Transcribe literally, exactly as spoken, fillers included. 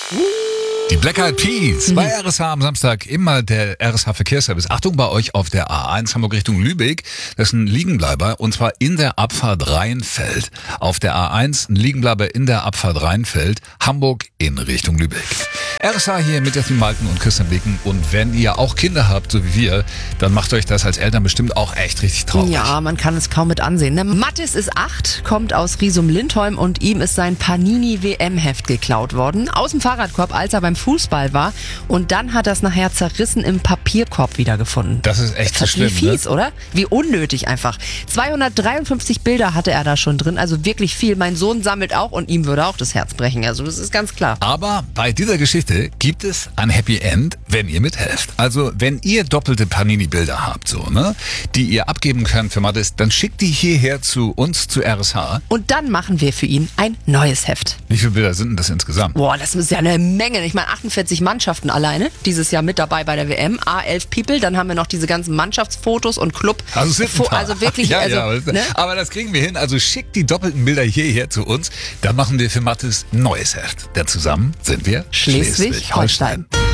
Die Black Eyed Peas bei R S H am Samstag, immer der R S H-Verkehrsservice. Achtung bei euch auf der A eins Hamburg Richtung Lübeck. Das ist ein Liegenbleiber und zwar in der Abfahrt Rheinfeld. Auf der A eins ein Liegenbleiber in der Abfahrt Rheinfeld, Hamburg in Richtung Lübeck. R S H hier mit Jasmin Malten und Christian Blicken. Und wenn ihr auch Kinder habt, so wie wir, dann macht euch das als Eltern bestimmt auch echt richtig traurig. Ja, man kann es kaum mit ansehen. Ne? Mathis ist acht, kommt aus Riesum-Lindholm und ihm ist sein Panini-W M-Heft geklaut worden. Aus dem Fahrradkorb, als er beim Fußball war. Und dann hat er es nachher zerrissen im Papierkorb wiedergefunden. Das ist echt so Das schlimm, ist wie fies, ne? oder? Wie unnötig einfach. zweihundertdreiundfünfzig Bilder hatte er da schon drin, also wirklich viel. Mein Sohn sammelt auch und ihm würde auch das Herz brechen. Also das ist ganz klar. Aber bei dieser Geschichte gibt es ein Happy End, wenn ihr mithelft. Also wenn ihr doppelte Panini-Bilder habt, so, ne, die ihr abgeben könnt für Mathis, dann schickt die hierher zu uns, zu R S H. Und dann machen wir für ihn ein neues Heft. Wie viele Bilder sind denn das insgesamt? Boah, das ist ja eine Menge. Ich meine, achtundvierzig Mannschaften alleine dieses Jahr mit dabei bei der W M. A elf People, dann haben wir noch diese ganzen Mannschaftsfotos und Club. Also, sind ein paar. Also wirklich, ja, also, ja, aber, ne? aber das kriegen wir hin. Also schickt die doppelten Bilder hierher zu uns. Dann machen wir für Mathis ein neues Heft. Denn zusammen sind wir Schleswig-Holstein.